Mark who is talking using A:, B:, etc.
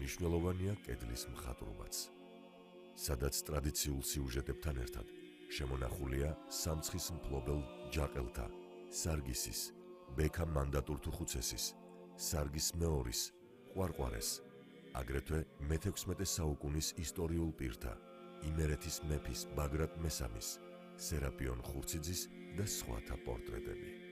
A: მნიშვნელოვანია კედლის მხატვრობაც, სადაც ტრადიციულ სიუჟეტებთან ერთად შემონახულია სამცხის მფლობელ ჯაყელთა, სარგისის, ბექა მანდატურთუხუცესის, სარგის მეორის, ყვარყვარეს, აგრეთვე მე-16 საუკუნის ისტორიულ პირთა, იმერეთის მეფის ბაგრატ მესამის, სერაპიონ ხურციძის და სხვათა პორტრეტები.